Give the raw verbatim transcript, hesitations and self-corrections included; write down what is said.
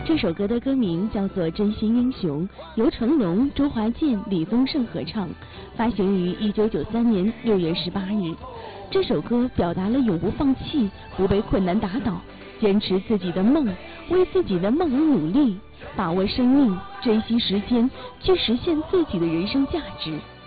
这首歌的歌名叫做《真心英雄》，由成龙、周华健、李宗盛合唱，发行于一九九三年六月十八日。这首歌表达了永不放弃、不被困难打倒、坚持自己的梦、为自己的梦而努力、把握生命、珍惜时间，去实现自己的人生价值。